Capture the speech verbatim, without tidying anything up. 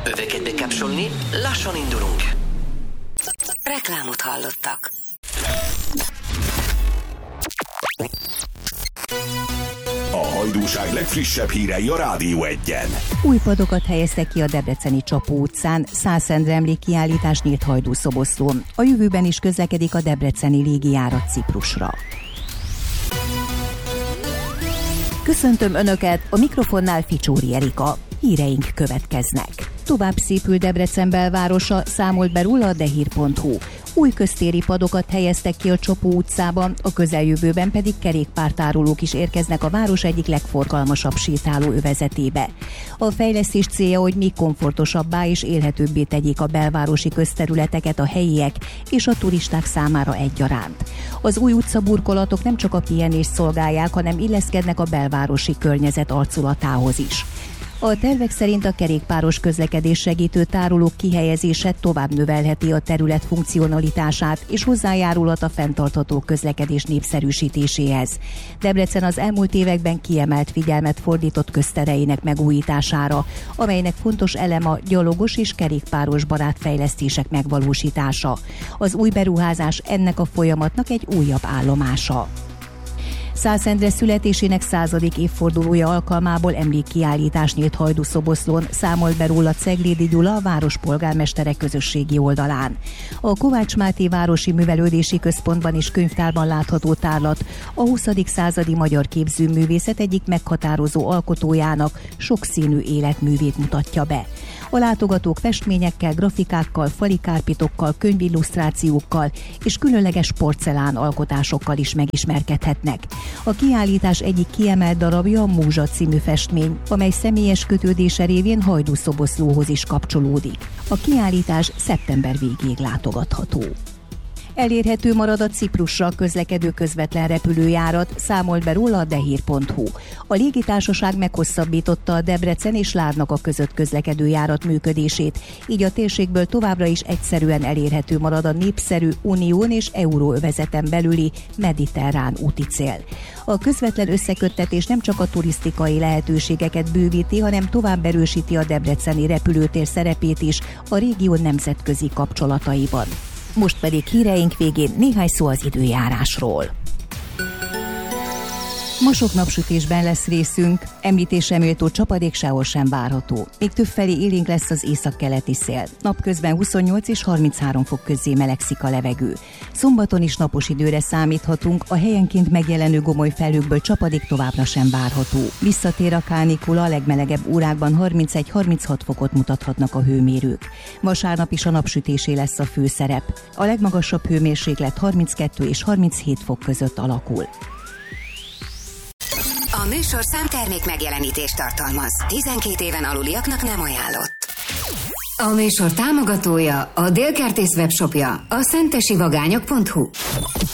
Öveket bekapcsolni, lassan indulunk. Reklámot hallottak. A hajdúság legfrissebb hírei a Rádió egyen. Új padokat helyeztek ki a debreceni Csapó utcán, Szászendre emlékkiállítás nyílt hajdúszoboszlón. A jövőben is közlekedik a debreceni légijárat Ciprusra. Köszöntöm Önöket, a mikrofonnál Ficsóri Erika. Híreink következnek. Tovább szépül Debrecen belvárosa, számolt be róla a dehír pont hu. Új köztéri padokat helyeztek ki a Csapó utcában, a közeljövőben pedig kerékpártárolók is érkeznek a város egyik legforgalmasabb sétáló övezetébe. A fejlesztés célja, hogy még komfortosabbá és élhetőbbé tegyék a belvárosi közterületeket a helyiek és a turisták számára egyaránt. Az új utcaburkolatok nem csak a pihenést szolgálják, hanem illeszkednek a belvárosi környezet arculatához is. A tervek szerint a kerékpáros közlekedés segítő tárolók kihelyezése tovább növelheti a terület funkcionalitását és hozzájárulhat a fenntartható közlekedés népszerűsítéséhez. Debrecen az elmúlt években kiemelt figyelmet fordított köztereinek megújítására, amelynek fontos elem a gyalogos és kerékpáros barát fejlesztések megvalósítása. Az új beruházás ennek a folyamatnak egy újabb állomása. Szászendre születésének századik évfordulója alkalmából emlékkiállítás nyílt hajdúszoboszlón, számolt be róla Ceglédi Gyula, a város polgármestere közösségi oldalán. A Kovács Máté Városi Művelődési Központban és könyvtárban látható tárlat a huszadik századi magyar képzőművészet egyik meghatározó alkotójának sokszínű életművét mutatja be. A látogatók festményekkel, grafikákkal, fali kárpitokkal, könyvillusztrációkkal és különleges porcelán alkotásokkal is megismerkedhetnek. A kiállítás egyik kiemelt darabja a Múzsa című festmény, amely személyes kötődése révén hajdúszoboszlóhoz is kapcsolódik. A kiállítás szeptember végéig látogatható. Elérhető marad a Ciprusra közlekedő közvetlen repülőjárat, számolt be róla a dehír pont hu. A légitársaság meghosszabbította a Debrecen és Lárnaka között közlekedő járat működését, így a térségből továbbra is egyszerűen elérhető marad a népszerű unión és euróövezeten belüli mediterrán úticél. A közvetlen összeköttetés nem csak a turisztikai lehetőségeket bővíti, hanem tovább erősíti a debreceni repülőtér szerepét is a régió nemzetközi kapcsolataiban. Most pedig híreink végén néhány szó az időjárásról. Ma sok napsütésben lesz részünk, említésre méltó csapadék sehol sem várható. Még többfelé élénk lesz az északkeleti szél. Napközben huszonnyolc és harminchárom fok közé melegszik a levegő. Szombaton is napos időre számíthatunk, a helyenként megjelenő gomoly felhőkből csapadék továbbra sem várható. Visszatér a kánikula, a legmelegebb órákban harmincegy-harminchat fokot mutathatnak a hőmérők. Vasárnap is a napsütésé lesz a főszerep. A legmagasabb hőmérséklet harminckettő és harminchét fok között alakul. A műsorszám termék megjelenítést tartalmaz. tizenkét éven aluliaknak nem ajánlott. A műsor támogatója, a Délkertész webshopja, a szentesivagányok pont hu.